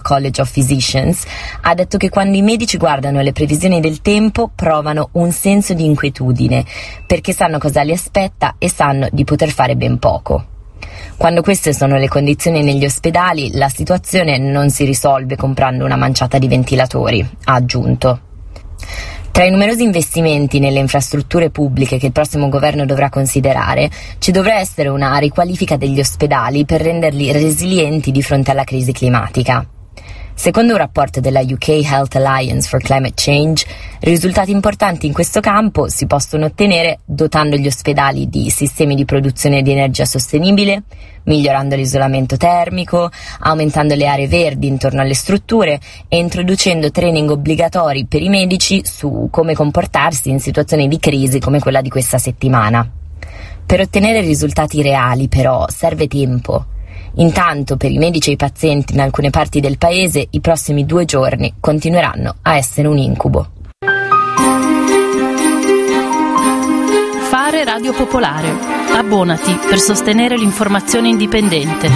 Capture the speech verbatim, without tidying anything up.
College of Physicians, ha detto che quando i medici guardano le previsioni del tempo provano un senso di inquietudine, perché sanno cosa li aspetta e sanno di poter fare ben poco. Quando queste sono le condizioni negli ospedali, la situazione non si risolve comprando una manciata di ventilatori, ha aggiunto. Tra i numerosi investimenti nelle infrastrutture pubbliche che il prossimo governo dovrà considerare, ci dovrà essere una riqualifica degli ospedali per renderli resilienti di fronte alla crisi climatica. Secondo un rapporto della U K Health Alliance for Climate Change, risultati importanti in questo campo si possono ottenere dotando gli ospedali di sistemi di produzione di energia sostenibile, migliorando l'isolamento termico, aumentando le aree verdi intorno alle strutture e introducendo training obbligatori per i medici su come comportarsi in situazioni di crisi come quella di questa settimana. Per ottenere risultati reali, però, serve tempo. Intanto, per i medici e i pazienti in alcune parti del paese, i prossimi due giorni continueranno a essere un incubo. Fare Radio Popolare. Abbonati per sostenere l'informazione indipendente.